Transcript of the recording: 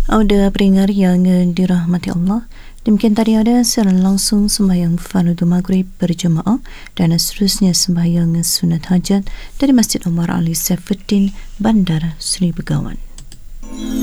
Auda peringar yang dirahmati Allah, demikian tadi ada secara langsung sembahyang fardu maghrib berjemaah dan seterusnya sembahyang sunat hajat dari Masjid Omar Ali Saifuddin, Bandar Seri Begawan.